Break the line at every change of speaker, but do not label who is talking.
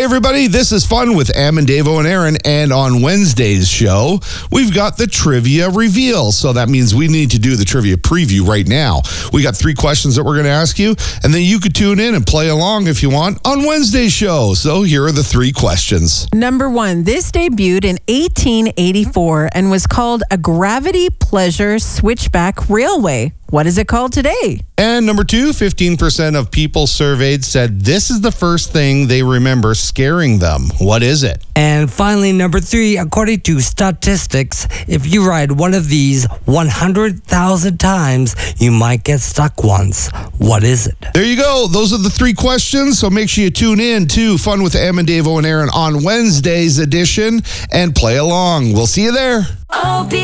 everybody, this is Fun with Am and Davo and Aaron, and on Wednesday's show, we've got the trivia reveal. So that means we need to do the trivia preview right now. We got 3 questions that we're going to ask you, and then you could tune in and play along if you want on Wednesday's show. So here are the 3 questions.
Number 1, this debuted in 1884 and was called a Gravity Pleasure Switchback Railway. What is it called today?
And number 2, 15% of people surveyed said this is the first thing they remember scaring them. What is it?
And finally, number 3, according to statistics, if you ride one of these 100,000 times, you might get stuck once. What is it?
There you go. Those are the 3 questions. So make sure you tune in to Fun with Am and Davo and Aaron on Wednesday's edition and play along. We'll see you there.